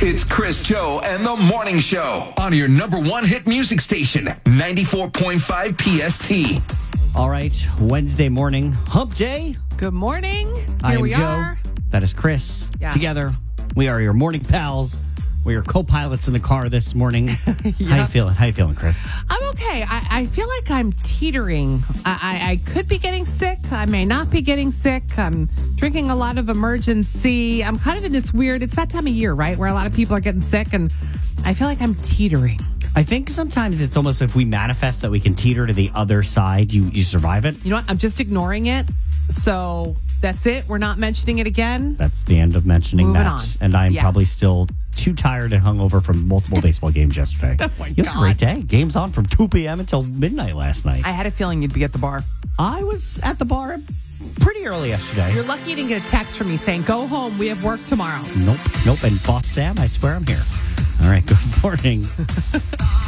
It's Chris, Joe, and the Morning Show on your number one hit music station, 94.5 PST. All right, Wednesday morning, hump day. Good morning. I Here am we Joe. are. That is Chris. Yes. Together, we are your morning pals. We are co-pilots in the car this morning. How you feeling? How you feeling, Chris? I'm okay. I feel like I'm teetering. I could be getting sick. I may not be getting sick. I'm drinking a lot of Emergency. I'm kind of in this weird, it's that time of year, right? Where a lot of people are getting sick, and I feel like I'm teetering. I think sometimes it's almost if we manifest that we can teeter to the other side, you survive it. You know what? I'm just ignoring it. So that's it. We're not mentioning it again. That's the end of mentioning Moving that. on. And I'm Yeah. probably still too tired and hungover from multiple baseball games yesterday. Oh my It was a God. great day. Games on from 2 p.m. until midnight last night. I had a feeling you'd be at the bar. I was at the bar pretty early yesterday. You're lucky you didn't get a text from me saying, go home. We have work tomorrow. Nope. And Boss Sam, I swear I'm here. All right, good morning.